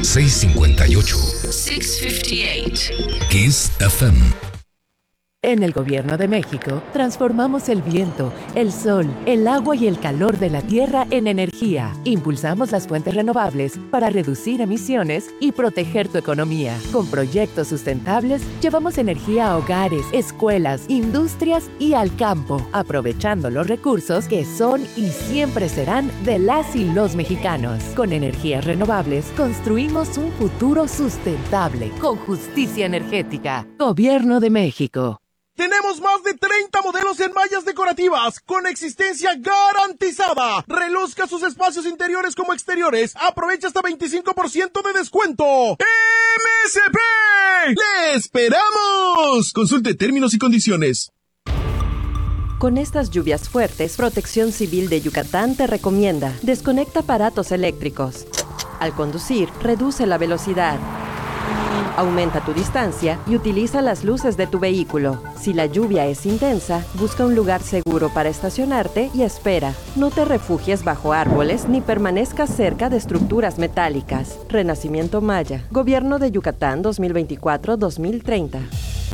658. 658. Kiss FM. En el Gobierno de México, transformamos el viento, el sol, el agua y el calor de la tierra en energía. Impulsamos las fuentes renovables para reducir emisiones y proteger tu economía. Con proyectos sustentables, llevamos energía a hogares, escuelas, industrias y al campo, aprovechando los recursos que son y siempre serán de las y los mexicanos. Con energías renovables, construimos un futuro sustentable, con justicia energética. Gobierno de México. Tenemos más de 30 modelos en mallas decorativas con existencia garantizada. Reluzca sus espacios interiores como exteriores. Aprovecha hasta 25% de descuento. ¡MSP! ¡Le esperamos! Consulte términos y condiciones. Con estas lluvias fuertes, Protección Civil de Yucatán te recomienda: desconecta aparatos eléctricos. Al conducir, reduce la velocidad. Aumenta tu distancia y utiliza las luces de tu vehículo. Si la lluvia es intensa, busca un lugar seguro para estacionarte y espera. No te refugies bajo árboles ni permanezcas cerca de estructuras metálicas. Renacimiento Maya. Gobierno de Yucatán 2024-2030.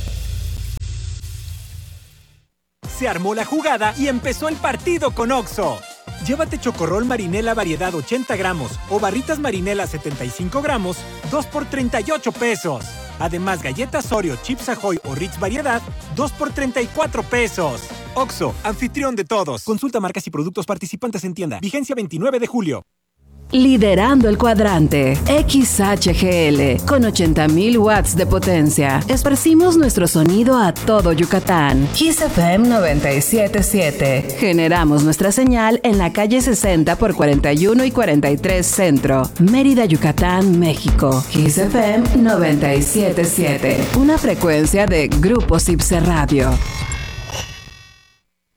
Se armó la jugada y empezó el partido con OXXO. Llévate Chocorrol Marinela variedad 80 gramos o barritas Marinela 75 gramos, 2 por 38 pesos. Además, galletas Oreo, Chips Ahoy o Ritz variedad, 2 por 34 pesos. OXXO, anfitrión de todos. Consulta marcas y productos participantes en tienda. Vigencia 29 de julio. Liderando el cuadrante, XHGL, con 80,000 watts de potencia. Esparcimos nuestro sonido a todo Yucatán. Kiss FM 97.7. Generamos nuestra señal en la calle 60 por 41 y 43 Centro, Mérida, Yucatán, México. Kiss FM 97.7. Una frecuencia de Grupo Cipse Radio.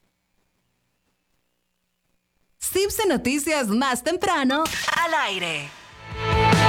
Cipse Noticias más temprano al aire.